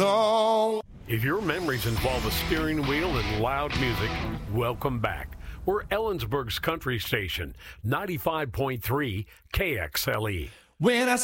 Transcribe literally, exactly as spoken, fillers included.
zone. If your memories involve a steering wheel and loud music, welcome back. We're Ellensburg's country station, ninety-five point three K X L E. When I